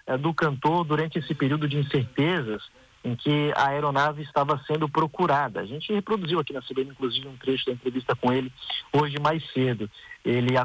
do cantor durante esse período de incertezas em que a aeronave estava sendo procurada. A gente reproduziu aqui na CBN, inclusive, um trecho da entrevista com ele hoje mais cedo. Ele